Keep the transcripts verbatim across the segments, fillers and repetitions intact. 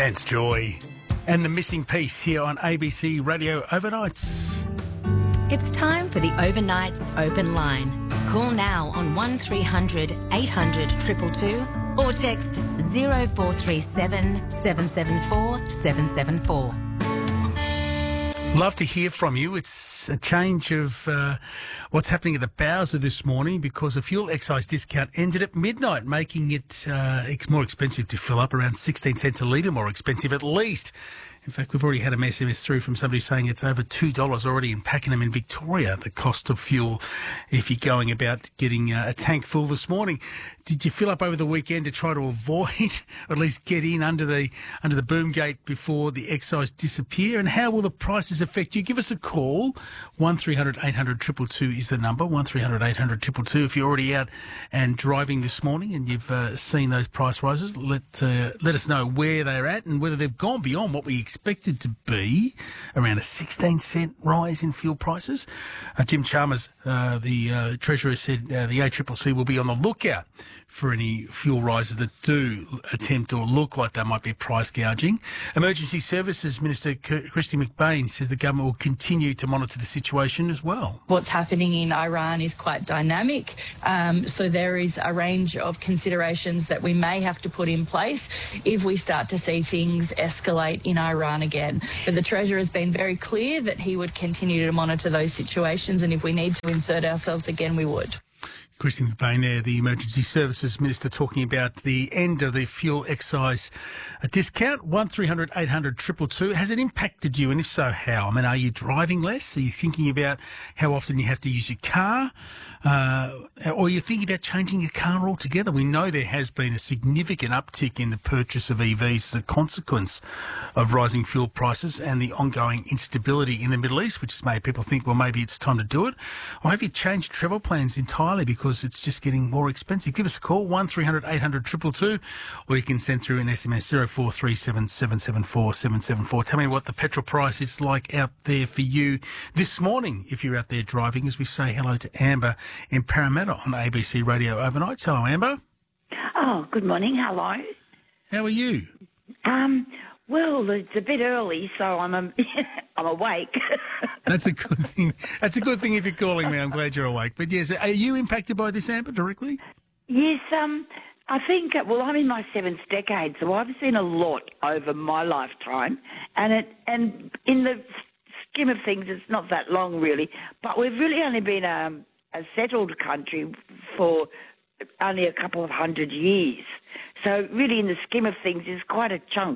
Dance Joy and the missing piece here on A B C Radio Overnights. It's time for the Overnights Open Line. Call now on one three hundred eight hundred two two two or text zero four three seven seven seven four seven seven four. Love to hear from you. It's a change of uh, what's happening at the Bowser this morning because a fuel excise discount ended at midnight, making it uh, it's more expensive to fill up, around sixteen cents a litre more expensive at least. In fact, we've already had an S M S through from somebody saying it's over two dollars already in Pakenham in Victoria, the cost of fuel, if you're going about getting uh, a tank full this morning. Did you fill up over the weekend to try to avoid, or at least get in under the under the boom gate before the excise disappear? And how will the prices affect you? Give us a call. one three hundred eight hundred two two two is the number, one three hundred eight hundred two two two. If you're already out and driving this morning and you've uh, seen those price rises, let, uh, let us know where they're at and whether they've gone beyond what we expected to be, around a sixteen cent rise in fuel prices. Uh, Jim Chalmers, uh, the uh, Treasurer, said uh, the A C C C will be on the lookout for any fuel rises that do attempt or look like they might be price gouging. Emergency Services Minister Christy McBain says the government will continue to monitor the situation as well. What's happening in Iran is quite dynamic, um, so there is a range of considerations that we may have to put in place if we start to see things escalate in Iran again. But the Treasurer has been very clear that he would continue to monitor those situations, and if we need to insert ourselves again, we would. Christine McBain there, the Emergency Services Minister, talking about the end of the fuel excise discount. one three hundred eight hundred two two two. Has it impacted you, and if so, how? I mean, are you driving less? Are you thinking about how often you have to use your car? Uh, or are you thinking about changing your car altogether? We know there has been a significant uptick in the purchase of E Vs as a consequence of rising fuel prices and the ongoing instability in the Middle East, which has made people think, well, maybe it's time to do it. Or have you changed travel plans entirely because it's just getting more expensive? Give us a call, one three hundred eight hundred two two two, or you can send through an S M S, zero four three seven seven seven four seven seven four. Tell me what the petrol price is like out there for you this morning if you're out there driving, as we say hello to Amber in Parramatta on A B C Radio Overnights. Hello, Amber. Oh, good morning. Hello. How are you? Um, well, it's a bit early, so I'm um, I'm awake. That's a good thing. That's a good thing if you're calling me. I'm glad you're awake. But yes, are you impacted by this, Amber, directly? Yes, um, I think, well, I'm in my seventh decade, so I've seen a lot over my lifetime, and it and in the scheme of things, it's not that long, really, but we've really only been um, a settled country for only a couple of hundred years. So really, in the scheme of things, it's quite a chunk,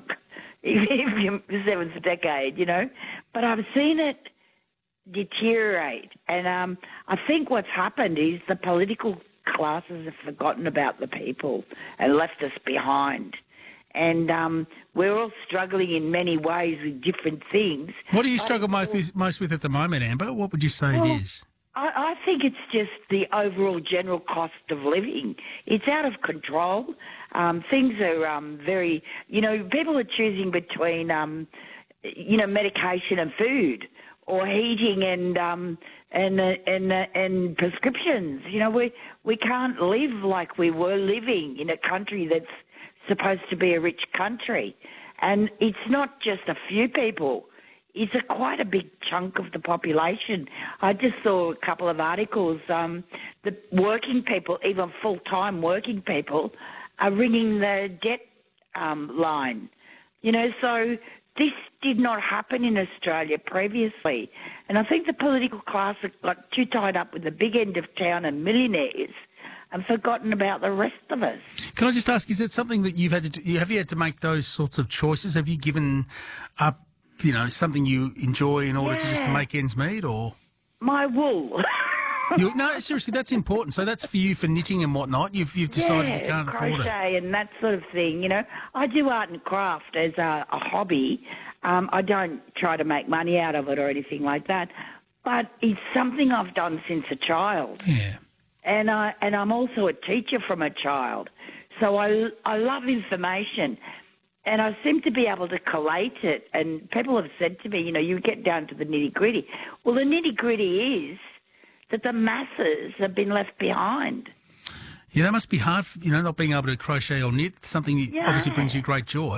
if you're the seventh decade, you know. But I've seen it deteriorate, and um, I think what's happened is the political classes have forgotten about the people and left us behind. And um, we're all struggling in many ways with different things. What do you struggle most with, most with at the moment, Amber? What would you say well, it is? I, I think it's just the overall general cost of living. It's out of control. Um, things are um, very, you know, people are choosing between, um, you know, medication and food, or heating and um, and uh, and uh, and prescriptions. You know, we we can't live like we were living in a country that's supposed to be a rich country, and it's not just a few people. It's a quite a big chunk of the population. I just saw a couple of articles. Um, the working people, even full-time working people, are ringing the debt um, line. You know, so this did not happen in Australia previously. And I think the political class got too tied up with the big end of town and millionaires and forgotten about the rest of us. Can I just ask, is it something that you've had to do, have you had to make those sorts of choices? Have you given up, you know, something you enjoy in order yeah. to just to make ends meet, or? My wool. you, no, seriously, that's important. So that's for you for knitting and whatnot. You've you've decided yeah, you can't afford it. crochet and that sort of thing. You know, I do art and craft as a, a hobby. Um, I don't try to make money out of it or anything like that, but it's something I've done since a child. Yeah. And I and I'm also a teacher from a child, so I I love information. And I seem to be able to collate it. And people have said to me, you know, you get down to the nitty-gritty. Well, the nitty-gritty is that the masses have been left behind. Yeah, that must be hard, you know, not being able to crochet or knit, something that yeah. obviously brings you great joy.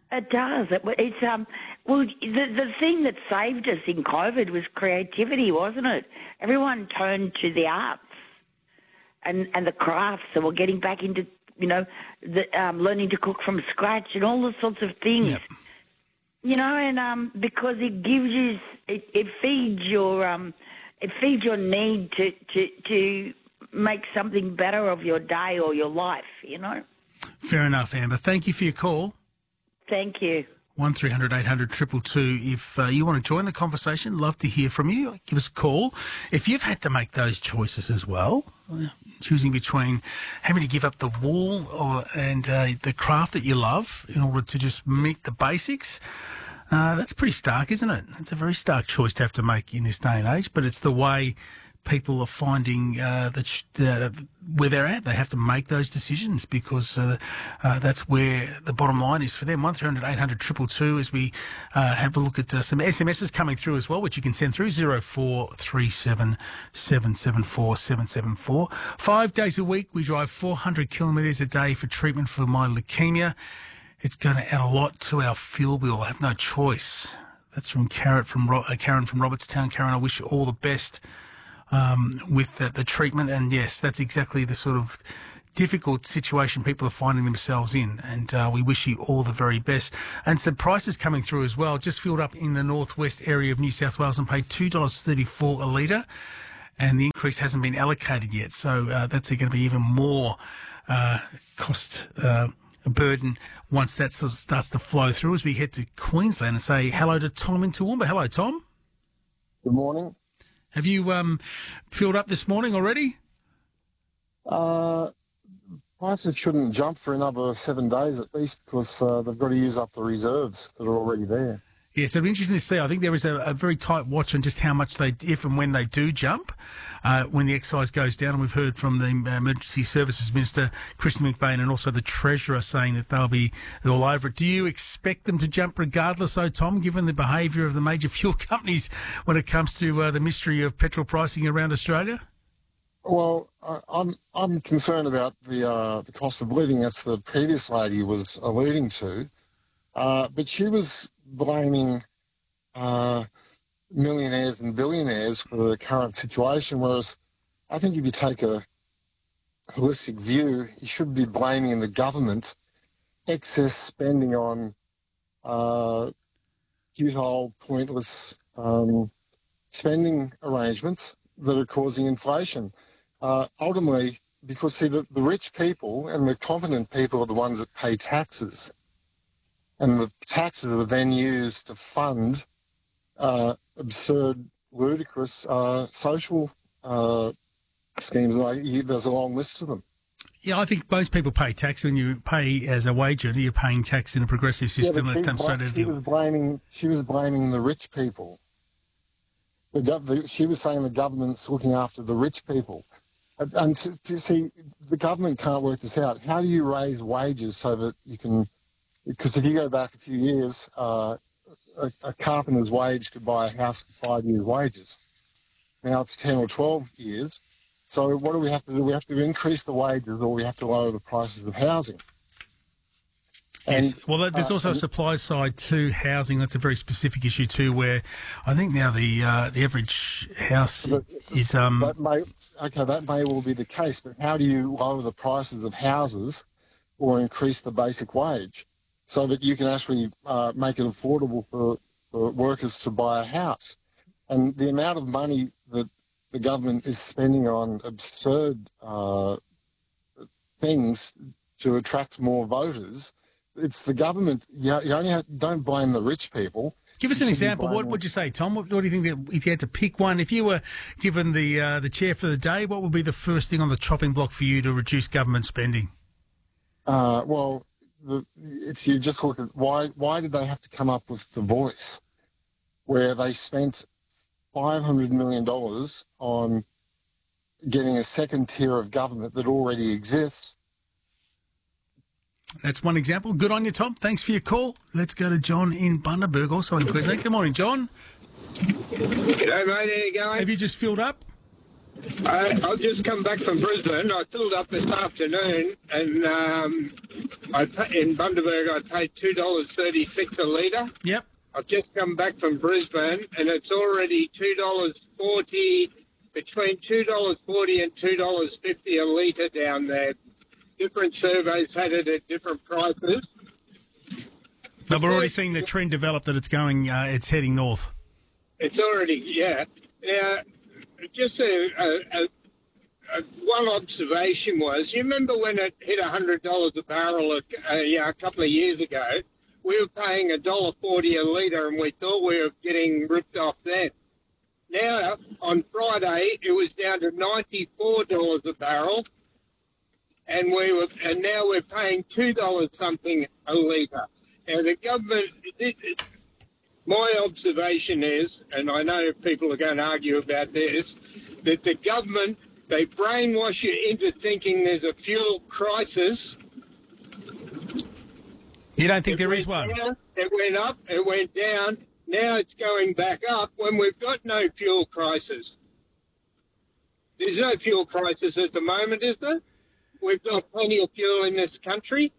It does. It, it's um. Well, the the thing that saved us in COVID was creativity, wasn't it? Everyone turned to the arts and and the crafts, and we're getting back into you know the um, learning to cook from scratch and all those sorts of things. Yep. You know, and um, because it gives you, it, it feeds your um, it feeds your need to to to make something better of your day or your life. You know. Fair enough, Amber. Thank you for your call. Thank you. One three hundred eight hundred two two two. If uh, you want to join the conversation, love to hear from you. Give us a call. If you've had to make those choices as well, choosing between having to give up the wool or and uh, the craft that you love in order to just meet the basics, uh, that's pretty stark, isn't it? It's a very stark choice to have to make in this day and age, but it's the way people are finding uh, that uh, where they're at. They have to make those decisions because uh, uh, that's where the bottom line is for them. one three hundred eight hundred two two two as we uh, have a look at uh, some S M Ses coming through as well, which you can send through zero four three seven seven seven four seven seven four. Five days a week, we drive four hundred kilometres a day for treatment for my leukemia. It's going to add a lot to our fuel bill. I have no choice. That's from Karen from, Ro- uh, Karen from Robertstown. Karen, I wish you all the best Um, with the, the treatment, and yes, that's exactly the sort of difficult situation people are finding themselves in, and uh, we wish you all the very best. And some prices coming through as well, just filled up in the northwest area of New South Wales and paid two dollars thirty-four a litre, and the increase hasn't been allocated yet, so uh, that's going to be even more uh, cost uh, burden once that sort of starts to flow through as we head to Queensland and say hello to Tom in Toowoomba. Hello, Tom. Good morning. Have you um, filled up this morning already? Uh, prices shouldn't jump for another seven days at least because uh, they've got to use up the reserves that are already there. Yes, it'll be interesting to see. I think there is a, a very tight watch on just how much they, if and when they do jump, uh, when the excise goes down. And we've heard from the Emergency Services Minister, Christian McBain, and also the Treasurer saying that they'll be all over it. Do you expect them to jump regardless, though, Tom, given the behaviour of the major fuel companies when it comes to uh, the mystery of petrol pricing around Australia? Well, I, I'm I'm concerned about the uh, the cost of living, as the previous lady was alluding to, uh, but she was blaming uh, millionaires and billionaires for the current situation, whereas I think if you take a holistic view, you should be blaming the government excess spending on uh, futile, pointless um, spending arrangements that are causing inflation. Uh, ultimately, because, see, the, the rich people and the competent people are the ones that pay taxes. And the taxes are then used to fund uh, absurd, ludicrous uh, social uh, schemes. And I, you, there's a long list of them. Yeah, I think most people pay tax. When you pay as a wage earner, you're paying tax in a progressive system. Yeah, that comes straight out of she you. was blaming. She was blaming the rich people. The, gov- the, she was saying the government's looking after the rich people. And, and to, to see, the government can't work this out. How do you raise wages so that you can? Because if you go back a few years, uh, a, a carpenter's wage could buy a house for five years' wages. Now it's ten or twelve years. So what do we have to do? We have to increase the wages, or we have to lower the prices of housing. Yes. And, well, there's uh, also a supply side to housing. That's a very specific issue too, where I think now the uh, the average house but, is um. That may, okay, that may well be the case, but how do you lower the prices of houses or increase the basic wage so that you can actually uh, make it affordable for, for workers to buy a house? And the amount of money that the government is spending on absurd uh, things to attract more voters, it's the government. You, you only have, don't blame the rich people. Give us an example. What would you say, Tom? What, what do you think that if you had to pick one, if you were given the uh, the chair for the day, what would be the first thing on the chopping block for you to reduce government spending? Uh, well, the, if you just look at why why did they have to come up with The Voice, where they spent five hundred million dollars on getting a second tier of government that already exists? That's one example. Good on you, Tom. Thanks for your call. Let's go to John in Bundaberg, also in Queensland. Good morning, John. G'day, mate. How you going? Have you just filled up? I, I've just come back from Brisbane. I filled up this afternoon, and um, I pay, in Bundaberg I paid two dollars thirty-six a litre. Yep. I've just come back from Brisbane, and it's already two dollars forty, between two dollars forty and two dollars fifty a litre down there. Different surveys had it at different prices. But we're already seeing the trend develop that it's going, uh, it's heading north. It's already, yeah. Now, just a, a, a, a one observation was, you remember when it hit one hundred dollars a barrel a, a, yeah, a couple of years ago? We were paying one dollar forty a litre, and we thought we were getting ripped off then. Now, on Friday, it was down to ninety-four dollars a barrel, and we were, and now we're paying two dollars something a litre. Now, the government, it, it, my observation is, and I know people are going to argue about this, that the government, they brainwash you into thinking there's a fuel crisis. You don't think It there went is one? down, it went up, it went down, now it's going back up when we've got no fuel crisis. There's no fuel crisis at the moment, is there? We've got plenty of fuel in this country.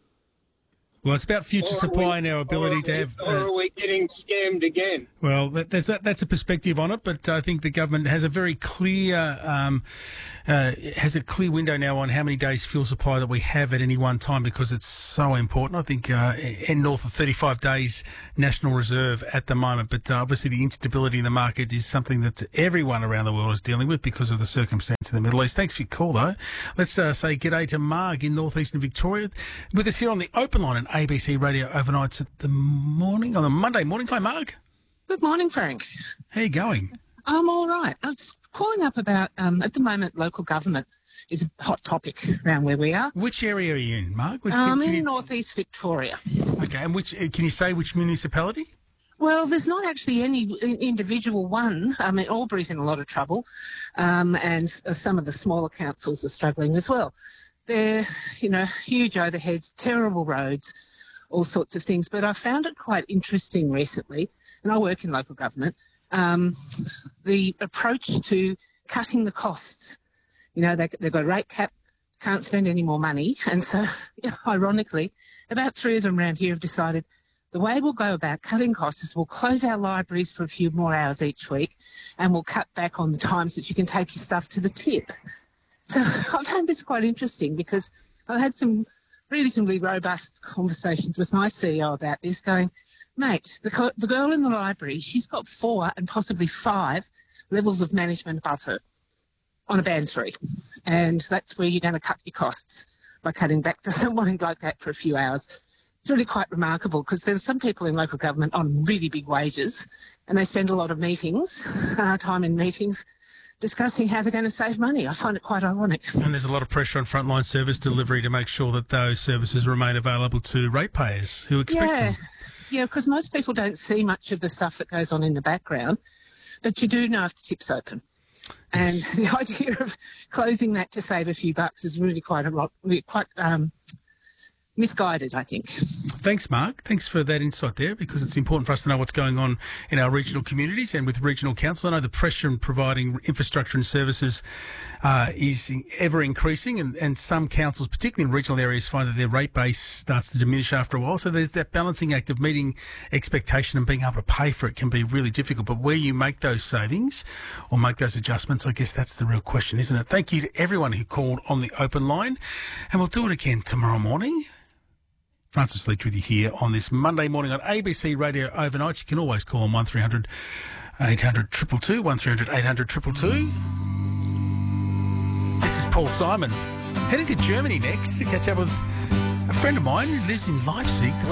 Well, it's about future Or are supply we- and our or ability are to we- have... Or Uh, are we getting scammed again? well, that, that's, that, that's a perspective on it, but I think the government has a very clear... Um, uh, has a clear window now on how many days fuel supply that we have at any one time because it's so important. I think uh, in north of thirty-five days National Reserve at the moment, but uh, obviously the instability in the market is something that everyone around the world is dealing with because of the circumstance in the Middle East. Thanks for your call, though. Let's uh, say g'day to Marg in northeastern Victoria with us here on the Open Line on A B C Radio overnights at the morning, on a Monday morning. Hi, Marg. Good morning, Frank. How you going? I'm all right. I was calling up about, um, at the moment, local government is a hot topic around where we are. Which area are you in, Marg? Which, I'm can in you- northeast Victoria. Okay, and which, uh, can you say which municipality? Well, there's not actually any i- individual one. I mean, Albury's in a lot of trouble, um, and s- uh, some of the smaller councils are struggling as well. They're, you know, huge overheads, terrible roads, all sorts of things. But I found it quite interesting recently, and I work in local government, um, the approach to cutting the costs. You know, they, they've got a rate cap, can't spend any more money. And so, yeah, ironically, about three of them around here have decided the way we'll go about cutting costs is we'll close our libraries for a few more hours each week, and we'll cut back on the times that you can take your stuff to the tip. So I found this quite interesting because I've had some reasonably robust conversations with my C E O about this, going, mate, the, co- the girl in the library, she's got four and possibly five levels of management above her on a band three. And that's where you're going to cut your costs, by cutting back to someone like that for a few hours. It's really quite remarkable because there's some people in local government on really big wages and they spend a lot of meetings, uh, time in meetings, discussing how they're going to save money. I find it quite ironic. And there's a lot of pressure on frontline service delivery to make sure that those services remain available to ratepayers who expect Yeah, them. yeah, because most people don't see much of the stuff that goes on in the background, but you do know if the tip's open. And the idea of closing that to save a few bucks is really quite a lot, really quite um, misguided, I think. Thanks, Mark. Thanks for that insight there, because it's important for us to know what's going on in our regional communities and with regional council. I know the pressure in providing infrastructure and services uh, is ever increasing, and, and some councils, particularly in regional areas, find that their rate base starts to diminish after a while. So there's that balancing act of meeting expectation and being able to pay for it can be really difficult. But where you make those savings or make those adjustments, I guess that's the real question, isn't it? Thank you to everyone who called on the open line, and we'll do it again tomorrow morning. Francis Leach with you here on this Monday morning on A B C Radio Overnights. You can always call on one three hundred eight hundred two two two, one three hundred eight hundred two two two. This is Paul Simon. Heading to Germany next to catch up with a friend of mine who lives in Leipzig.